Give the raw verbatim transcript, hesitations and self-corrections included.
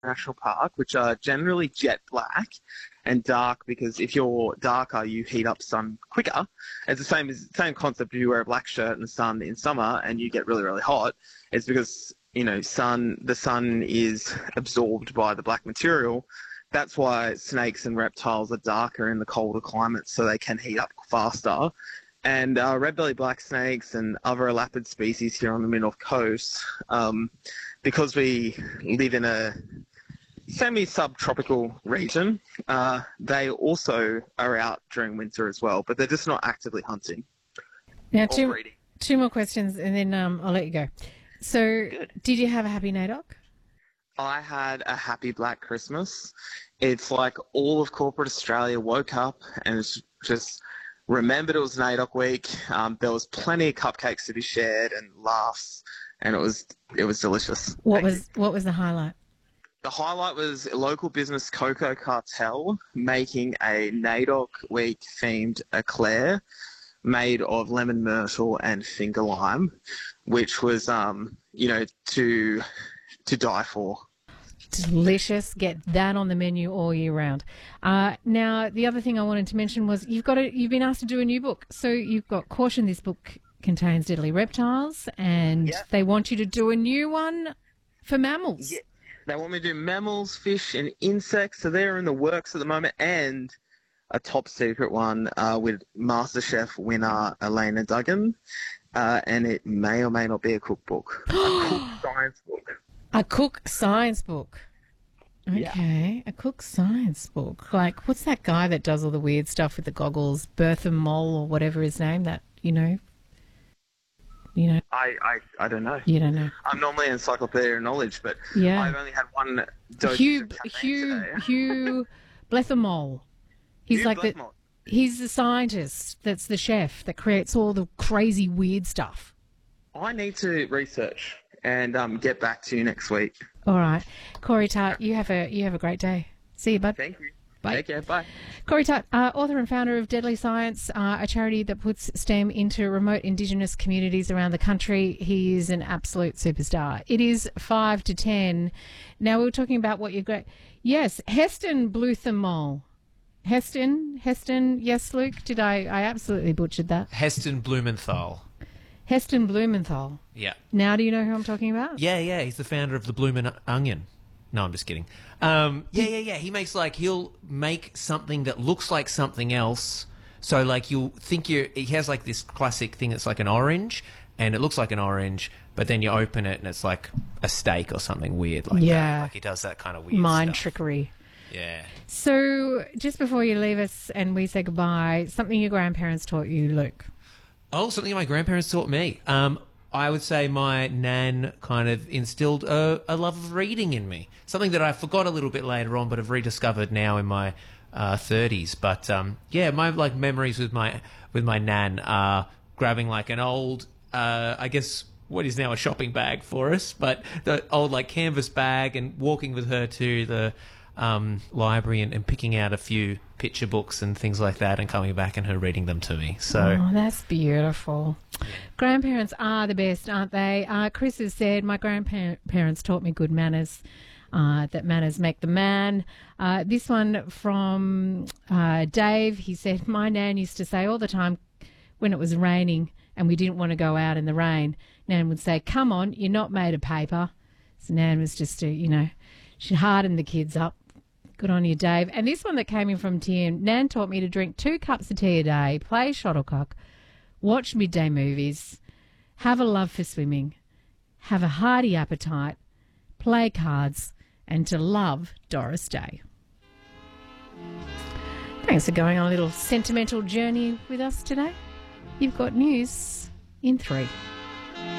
National Park, which are generally jet black and dark because if you're darker, you heat up sun quicker. It's the same as same concept. If you wear a black shirt in the sun in summer and you get really, really hot, it's because you know sun the sun is absorbed by the black material. That's why snakes and reptiles are darker in the colder climates, so they can heat up faster. And uh, red-bellied black snakes and other elapid species here on the mid-north coast, um, because we live in a semi-subtropical region, uh, they also are out during winter as well, but they're just not actively hunting Now, or two, breeding. two more questions and then um, I'll let you go. So, Good. did you have a happy NAIDOC? I had a happy Black Christmas. It's like all of corporate Australia woke up and it's just remembered it was NAIDOC week. Um, there was plenty of cupcakes to be shared and laughs, and it was it was delicious. What Thank was you. what was the highlight? The highlight was a local business Cocoa Cartel making a NAIDOC week themed eclair made of lemon myrtle and finger lime, which was um you know to to die for. Delicious. Get that on the menu all year round. Uh, now, the other thing I wanted to mention was you've got a, you've been asked to do a new book. So you've got Caution, this book contains deadly reptiles, and Yep. they want you to do a new one for mammals. Yeah. They want me to do mammals, fish, and insects, so they're in the works at the moment, and a top secret one uh, with MasterChef winner Elena Duggan, uh, and it may or may not be a cookbook, a cook science book. A cook science book. Yeah. Okay, a cook science book. Like, what's that guy that does all the weird stuff with the goggles? Bertha Moll or whatever his name, that, you know? You know, I, I, I don't know. you don't know. I'm normally an encyclopedia of knowledge, but Yeah. I've only had one dose Hugh, of caffeine Hugh, today. Hugh Blethermole. He's Hugh like the, Blackmore. he's the scientist that's the chef that creates all the crazy weird stuff. I need to research and um, get back to you next week. All right. Corey Tart, you have a you have a great day. See you, bud. Thank you. Bye. Take care. Bye. Corey Tutt, uh, author and founder of Deadly Science, uh, a charity that puts STEM into remote Indigenous communities around the country. He is an absolute superstar. It is five to ten. Now, we were talking about what you're great. Yes, Heston Bluthemol. Heston, Heston, yes, Luke, did I? I absolutely butchered that. Heston Blumenthal. Heston Blumenthal. Yeah. Now, do you know who I'm talking about? Yeah, yeah. He's the founder of the Bloomin' Onion. No, I'm just kidding. Um, yeah, yeah, yeah. He makes like he'll make something that looks like something else. So like you'll think you're. He has like this classic thing that's like an orange, and it looks like an orange, but then you open it and it's like a steak or something weird like Yeah. that. Like he does that kind of weird Mind stuff. trickery. Yeah. So, just before you leave us and we say goodbye, something your grandparents taught you, Luke. Oh, something my grandparents taught me. Um, I would say my nan kind of instilled a, a love of reading in me. Something that I forgot a little bit later on, but have rediscovered now in my uh, thirties. But um, yeah, my like memories with my with my nan are grabbing like an old, uh, I guess what is now a shopping bag for us, but the old like canvas bag, and walking with her to the um, library and, and picking out a few picture books and things like that, and coming back and her reading them to me. So. Oh, that's beautiful. Grandparents are the best, aren't they? Uh, Chris has said, my grandparents taught me good manners, uh, that manners make the man. Uh, this one from uh, Dave, he said, my nan used to say all the time when it was raining and we didn't want to go out in the rain, Nan would say, come on, you're not made of paper. So Nan was just to, you know, she hardened the kids up. Good on you, Dave. And this one that came in from Tim, Nan taught me to drink two cups of tea a day, play shuttlecock, watch midday movies, have a love for swimming, have a hearty appetite, play cards, and to love Doris Day. Thanks for going on a little sentimental journey with us today. You've got news in three.